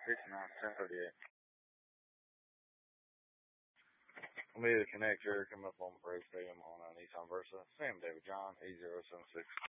69, 1038. I'll be the connector coming up on Braves Stadium on Nissan Versa. Sam David John, 8076.